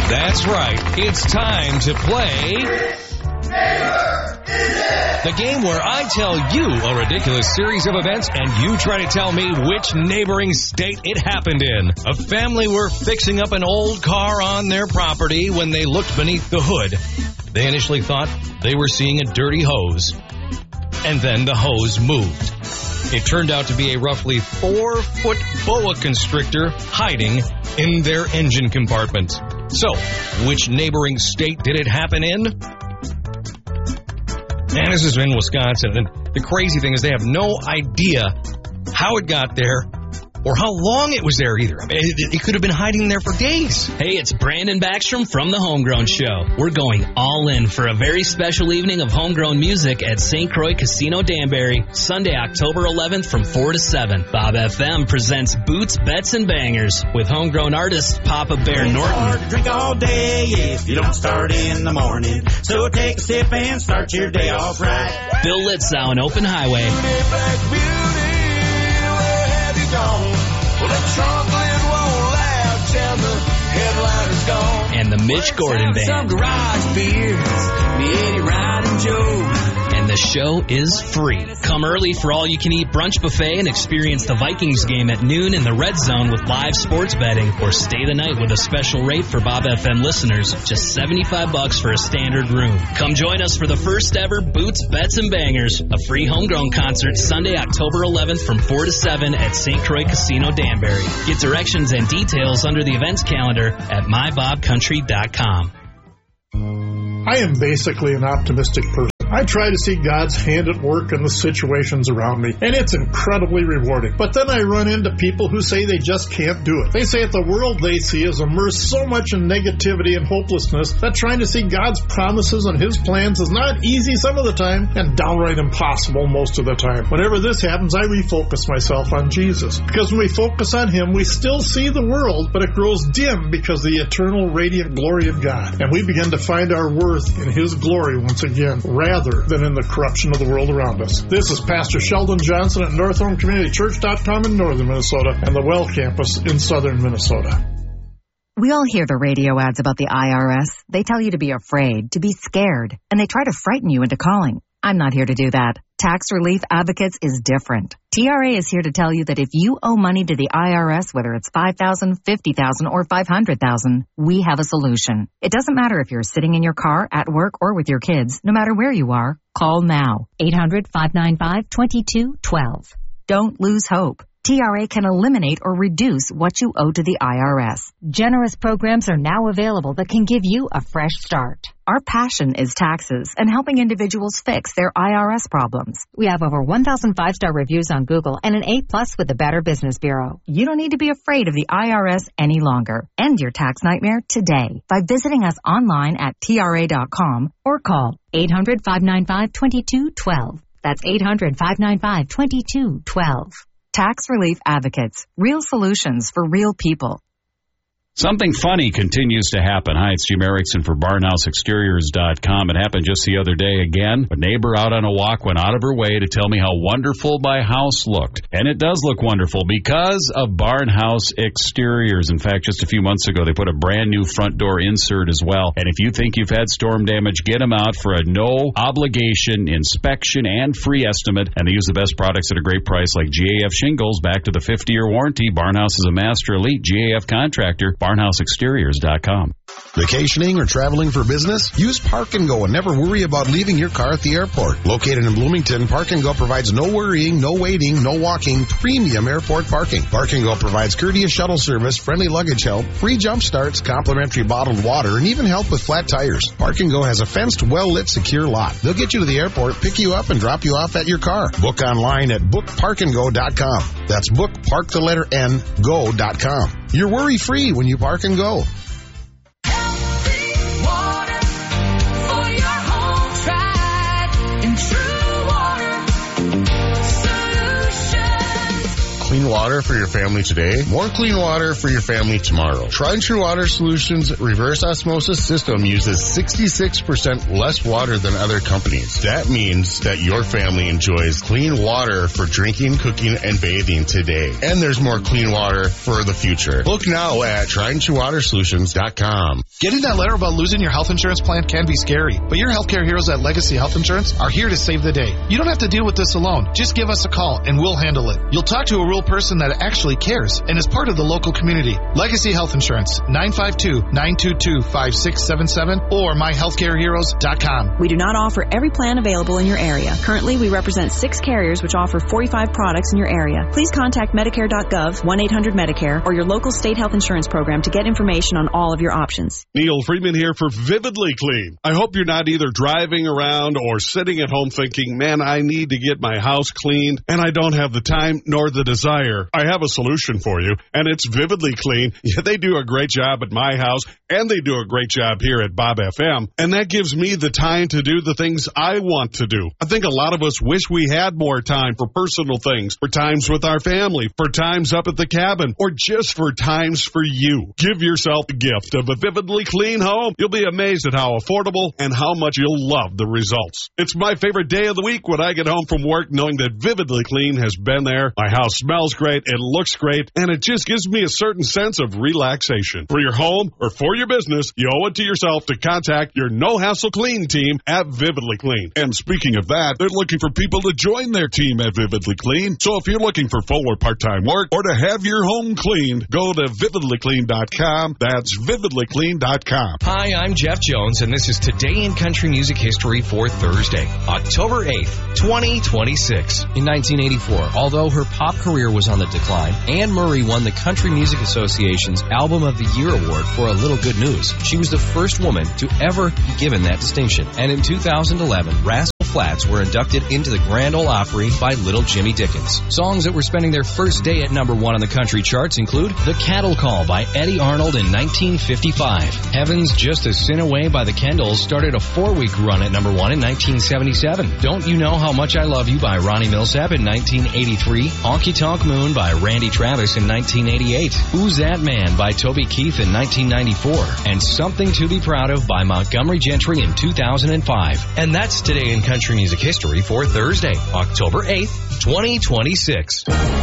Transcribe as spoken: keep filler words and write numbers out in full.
That's right. It's time to play the game where I tell you a ridiculous series of events and you try to tell me which neighboring state it happened in. A family were fixing up an old car on their property when they looked beneath the hood. They initially thought they were seeing a dirty hose. And then the hose moved. It turned out to be a roughly four-foot boa constrictor hiding in their engine compartment. So, which neighboring state did it happen in? Man, this is in Wisconsin, and the crazy thing is they have no idea how it got there or how long it was there either. I mean, it, it could have been hiding there for days. Hey, it's Brandon Backstrom from The Homegrown Show. We're going all in for a very special evening of homegrown music at Saint Croix Casino Danbury, Sunday, October eleventh from four to seven. Bob F M presents Boots, Bets, and Bangers with homegrown artist Papa Bear It's Norton. hard to drink all day if you don't start in the morning. So take a sip and start your day off right. Bill Litzow and Open Highway. And the Mitch Gordon Band. Some garage beers, the Eddie Ryan and Joe. And the show is free. Come early for all-you-can-eat brunch buffet and experience the Vikings game at noon in the Red Zone with live sports betting, or stay the night with a special rate for Bob F M listeners, just seventy-five bucks for a standard room. Come join us for the first ever Boots, Bets, and Bangers, a free homegrown concert Sunday, October eleventh from four to seven at Saint Croix Casino Danbury. Get directions and details under the events calendar at my bob country dot com. I am basically an optimistic person. I try to see God's hand at work in the situations around me, and it's incredibly rewarding. But then I run into people who say they just can't do it. They say that the world they see is immersed so much in negativity and hopelessness that trying to see God's promises and His plans is not easy some of the time and downright impossible most of the time. Whenever this happens, I refocus myself on Jesus. Because when we focus on Him, we still see the world, but it grows dim because of the eternal radiant glory of God. And we begin to find our worth in His glory once again, rather than in the corruption of the world around us. This is Pastor Sheldon Johnson at North Home Community Church dot com in northern Minnesota and the Well Campus in southern Minnesota. We all hear the radio ads about the I R S. They tell you to be afraid, to be scared, and they try to frighten you into calling. I'm not here to do that. Tax Relief Advocates is different. T R A is here to tell you that if you owe money to the I R S, whether it's five thousand dollars, fifty thousand dollars, or five hundred thousand dollars, we have a solution. It doesn't matter if you're sitting in your car, at work, or with your kids. No matter where you are, call now. eight hundred, five nine five, two two one two. Don't lose hope. T R A can eliminate or reduce what you owe to the I R S. Generous programs are now available that can give you a fresh start. Our passion is taxes and helping individuals fix their I R S problems. We have over one thousand five-star reviews on Google and an A plus with the Better Business Bureau. You don't need to be afraid of the I R S any longer. End your tax nightmare today by visiting us online at T R A dot com or call eight hundred, five nine five, two two one two. That's eight hundred, five nine five, two two one two. Tax Relief Advocates. Real solutions for real people. Something funny continues to happen. Hi, it's Jim Erickson for Barnhouse Exteriors dot com. It happened just the other day again. A neighbor out on a walk went out of her way to tell me how wonderful my house looked. And it does look wonderful because of Barnhouse Exteriors. In fact, just a few months ago, they put a brand new front door insert as well. And if you think you've had storm damage, get them out for a no-obligation inspection and free estimate. And they use the best products at a great price like G A F shingles, back to the fifty-year warranty. Barnhouse is a master elite G A F contractor. Barnhouse Exteriors dot com. Vacationing or traveling for business? Use Park and Go and never worry about leaving your car at the airport. Located in Bloomington, Park and Go provides no worrying, no waiting, no walking, premium airport parking. Park and Go provides courteous shuttle service, friendly luggage help, free jump starts, complimentary bottled water, and even help with flat tires. Park and Go has a fenced, well-lit, secure lot. They'll get you to the airport, pick you up, and drop you off at your car. Book online at book park and go dot com. That's book, park the letter N, go dot com. You're worry-free when you Park and Go. Clean water for your family today, more clean water for your family tomorrow. Tried and True Water Solutions reverse osmosis system uses sixty-six percent less water than other companies. That means that your family enjoys clean water for drinking, cooking, and bathing today. And there's more clean water for the future. Look now at tried and true water solutions dot com. Getting that letter about losing your health insurance plan can be scary, but your healthcare heroes at Legacy Health Insurance are here to save the day. You don't have to deal with this alone. Just give us a call and we'll handle it. You'll talk to a real person that actually cares and is part of the local community. Legacy Health Insurance, nine five two, nine two two, five six seven seven or my healthcare heroes dot com. We do not offer every plan available in your area. Currently, we represent six carriers which offer forty-five products in your area. Please contact Medicare dot gov, one eight hundred Medicare, or your local state health insurance program to get information on all of your options. Neil Freeman here for Vividly Clean. I hope you're not either driving around or sitting at home thinking, man, I need to get my house cleaned and I don't have the time nor the desire. I have a solution for you, and it's Vividly Clean. Yeah, they do a great job at my house, and they do a great job here at Bob F M, and that gives me the time to do the things I want to do. I think a lot of us wish we had more time for personal things, for times with our family, for times up at the cabin, or just for times for you. Give yourself the gift of a Vividly Clean home. You'll be amazed at how affordable and how much you'll love the results. It's my favorite day of the week when I get home from work knowing that Vividly Clean has been there. My house smells great, it looks great, and it just gives me a certain sense of relaxation. For your home or for your business, you owe it to yourself to contact your no-hassle clean team at Vividly Clean. And speaking of that, they're looking for people to join their team at Vividly Clean. So if you're looking for full or part-time work or to have your home cleaned, go to vividly clean dot com. That's vividly clean dot com. Hi, I'm Jeff Jones, and this is Today in Country Music History for Thursday, October eighth, twenty twenty-six. In nineteen eighty-four, although her pop career was on the decline, Anne Murray won the Country Music Association's Album of the Year award for A Little Good News. She was the first woman to ever be given that distinction. And in two thousand eleven, Rascal Flatts were inducted into the Grand Ole Opry by Little Jimmy Dickens. Songs that were spending their first day at number one on the country charts include The Cattle Call by Eddie Arnold in nineteen fifty-five. Heaven's Just a Sin Away by the Kendalls started a four-week run at number one in nineteen seventy-seven. Don't You Know How Much I Love You by Ronnie Milsap in nineteen eighty-three. Honky Tonk Moon by Randy Travis in nineteen eighty-eight. Who's That Man by Toby Keith in nineteen ninety-four. And Something to Be Proud of by Montgomery Gentry in two thousand five. And that's Today in Country Music History for Thursday, October eighth, twenty twenty-six.